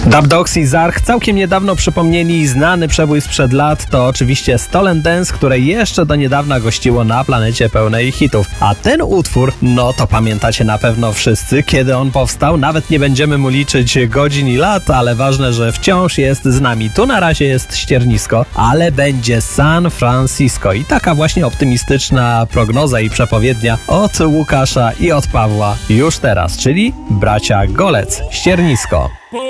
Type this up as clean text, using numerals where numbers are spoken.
Dub Dogs i Zarch całkiem niedawno przypomnieli znany przebój sprzed lat, to oczywiście Stolen Dance, które jeszcze do niedawna gościło na planecie pełnej hitów. A ten utwór, no to pamiętacie na pewno wszyscy, kiedy on powstał. Nawet nie będziemy mu liczyć godzin i lat, ale ważne, że wciąż jest z nami. Tu na razie jest ściernisko, ale będzie San Francisco. I taka właśnie optymistyczna prognoza i przepowiednia od Łukasza i od Pawła już teraz, czyli bracia Golec, ściernisko.